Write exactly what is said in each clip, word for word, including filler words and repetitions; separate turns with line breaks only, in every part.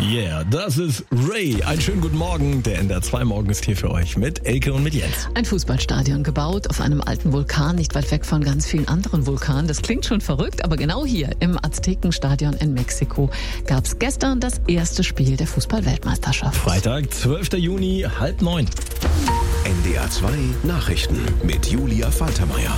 Yeah, das ist Ray. Einen schönen guten Morgen. Der N D R zwei Morgen ist hier für euch mit Elke und mit Jens.
Ein Fußballstadion gebaut auf einem alten Vulkan, nicht weit weg von ganz vielen anderen Vulkanen. Das klingt schon verrückt, aber genau hier im Aztekenstadion in Mexiko gab es gestern das erste Spiel der Fußball-Weltmeisterschaft.
Freitag, zwölfter Juni, halb neun.
N D R zwei Nachrichten mit Julia Faltermeier.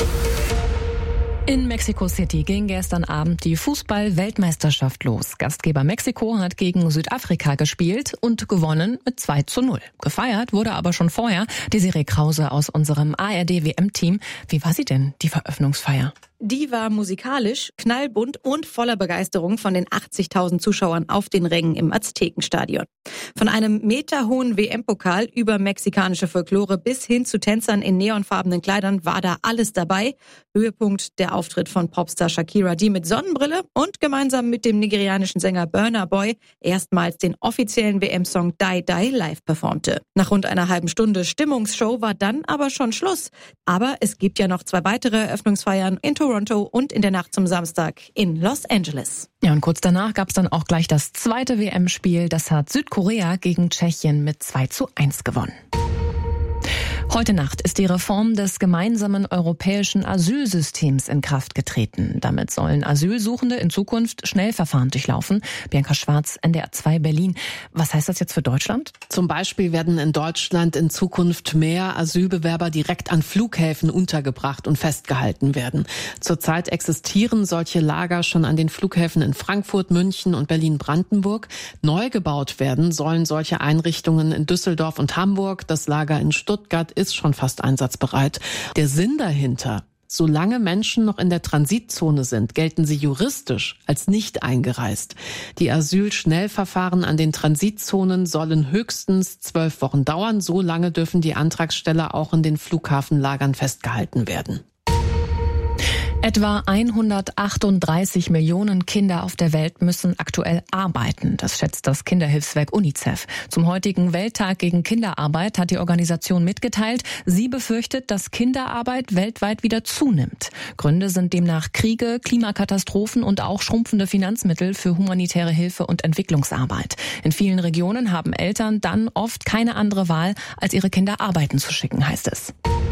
In Mexico City ging gestern Abend die Fußball-Weltmeisterschaft los. Gastgeber Mexiko hat gegen Südafrika gespielt und gewonnen mit zwei zu null. Gefeiert wurde aber schon vorher Desiree Krause aus unserem A R D W M-Team. Wie war sie denn, die Veröffnungsfeier?
Die war musikalisch, knallbunt und voller Begeisterung von den achtzigtausend Zuschauern auf den Rängen im Aztekenstadion. Von einem meterhohen W M-Pokal über mexikanische Folklore bis hin zu Tänzern in neonfarbenen Kleidern war da alles dabei. Höhepunkt der Auftritt von Popstar Shakira, die mit Sonnenbrille und gemeinsam mit dem nigerianischen Sänger Burna Boy erstmals den offiziellen W M-Song Die Die live performte. Nach rund einer halben Stunde Stimmungsshow war dann aber schon Schluss. Aber es gibt ja noch zwei weitere Eröffnungsfeiern in Toronto und in der Nacht zum Samstag in Los Angeles.
Ja, und kurz danach gab es dann auch gleich das zweite W M-Spiel. Das hat Südkorea gegen Tschechien mit zwei zu eins gewonnen. Heute Nacht ist die Reform des gemeinsamen europäischen Asylsystems in Kraft getreten. Damit sollen Asylsuchende in Zukunft Schnellverfahren durchlaufen. Bianca Schwarz, N D R zwei Berlin. Was heißt das jetzt für Deutschland?
Zum Beispiel werden in Deutschland in Zukunft mehr Asylbewerber direkt an Flughäfen untergebracht und festgehalten werden. Zurzeit existieren solche Lager schon an den Flughäfen in Frankfurt, München und Berlin-Brandenburg. Neu gebaut werden sollen solche Einrichtungen in Düsseldorf und Hamburg. Das Lager in Stuttgart ist schon fast einsatzbereit. Der Sinn dahinter: Solange Menschen noch in der Transitzone sind, gelten sie juristisch als nicht eingereist. Die Asylschnellverfahren an den Transitzonen sollen höchstens zwölf Wochen dauern. So lange dürfen die Antragsteller auch in den Flughafenlagern festgehalten werden.
Etwa hundertachtunddreißig Millionen Kinder auf der Welt müssen aktuell arbeiten. Das schätzt das Kinderhilfswerk UNICEF. Zum heutigen Welttag gegen Kinderarbeit hat die Organisation mitgeteilt, sie befürchtet, dass Kinderarbeit weltweit wieder zunimmt. Gründe sind demnach Kriege, Klimakatastrophen und auch schrumpfende Finanzmittel für humanitäre Hilfe und Entwicklungsarbeit. In vielen Regionen haben Eltern dann oft keine andere Wahl, als ihre Kinder arbeiten zu schicken, heißt es.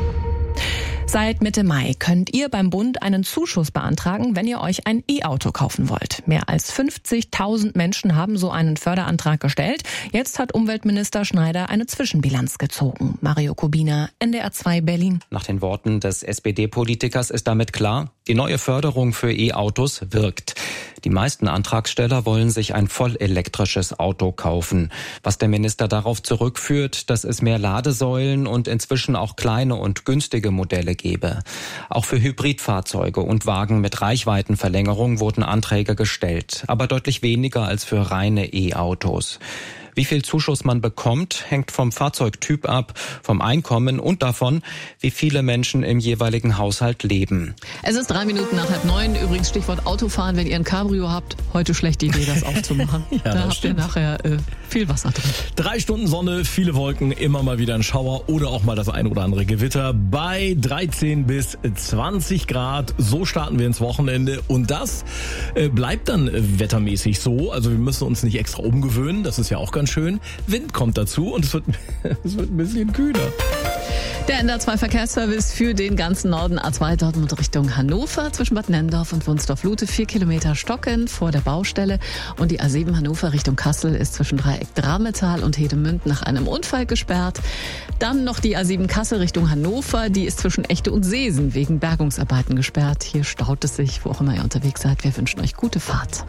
Seit Mitte Mai könnt ihr beim Bund einen Zuschuss beantragen, wenn ihr euch ein E-Auto kaufen wollt. Mehr als fünfzigtausend Menschen haben so einen Förderantrag gestellt. Jetzt hat Umweltminister Schneider eine Zwischenbilanz gezogen. Mario Kubina, N D R zwei Berlin.
Nach den Worten des S P D-Politikers ist damit klar, die neue Förderung für E-Autos wirkt. Die meisten Antragsteller wollen sich ein vollelektrisches Auto kaufen. Was der Minister darauf zurückführt, dass es mehr Ladesäulen und inzwischen auch kleine und günstige Modelle gebe. Auch für Hybridfahrzeuge und Wagen mit Reichweitenverlängerung wurden Anträge gestellt, aber deutlich weniger als für reine E-Autos. Wie viel Zuschuss man bekommt, hängt vom Fahrzeugtyp ab, vom Einkommen und davon, wie viele Menschen im jeweiligen Haushalt leben.
Es ist drei Minuten nach halb neun. Übrigens Stichwort Autofahren. Wenn ihr ein Cabrio habt, heute schlechte Idee, das aufzumachen.
Ja,
da
das
habt
stimmt.
ihr nachher äh, viel Wasser drin.
Drei Stunden Sonne, viele Wolken, immer mal wieder ein Schauer oder auch mal das ein oder andere Gewitter bei dreizehn bis zwanzig Grad. So starten wir ins Wochenende und das äh, bleibt dann äh, wettermäßig so. Also wir müssen uns nicht extra umgewöhnen, das ist ja auch ganz schön. Wind kommt dazu und es wird, es wird ein bisschen kühler.
Der N D R zwei Verkehrsservice für den ganzen Norden A zwei Dortmund Richtung Hannover zwischen Bad Nenndorf und Wunsdorf-Lute. Vier Kilometer stocken vor der Baustelle. Und die A sieben Hannover Richtung Kassel ist zwischen Dreieck Drametal und Hedemünd nach einem Unfall gesperrt. Dann noch die A sieben Kassel Richtung Hannover. Die ist zwischen Echte und Seesen wegen Bergungsarbeiten gesperrt. Hier staut es sich, wo auch immer ihr unterwegs seid. Wir wünschen euch gute Fahrt.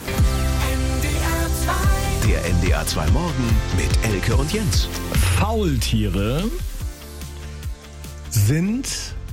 Der N D R zwei Morgen mit Elke und Jens.
Faultiere sind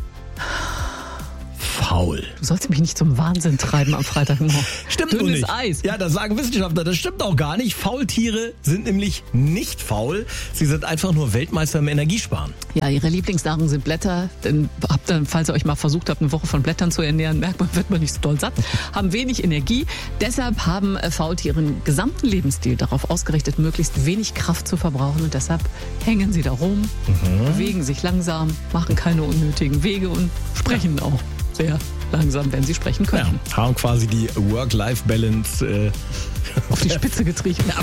faul.
Du sollst mich nicht zum Wahnsinn treiben am Freitagmorgen.
Stimmt nur
Dünnes
nicht.
Eis.
Ja, das sagen Wissenschaftler. Das stimmt auch gar nicht. Faultiere sind nämlich nicht faul. Sie sind einfach nur Weltmeister im Energiesparen.
Ja, ihre Lieblingsnahrung sind Blätter. Denn habt ihr, falls ihr euch mal versucht habt, eine Woche von Blättern zu ernähren, merkt man, wird man nicht so doll satt. Haben wenig Energie. Deshalb haben Faultiere ihren gesamten Lebensstil darauf ausgerichtet, möglichst wenig Kraft zu verbrauchen. Und deshalb hängen sie da rum, mhm. bewegen sich langsam, machen keine unnötigen Wege und sprechen ja. auch sehr langsam, wenn sie sprechen können.
Ja, haben quasi die Work-Life-Balance äh,
auf die Spitze getrieben.